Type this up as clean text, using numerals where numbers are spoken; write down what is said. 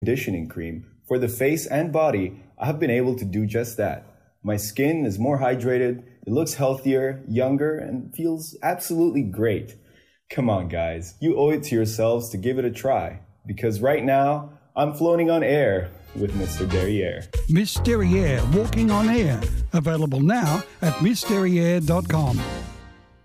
conditioning cream for the face and body, I've been able to do just that. My skin is more hydrated, it looks healthier, younger, and feels absolutely great. Come on, guys, you owe it to yourselves to give it a try, because right now, I'm floating on air with Mr. Derriere. Miss Derriere, walking on air. Available now at MissDerriere.com.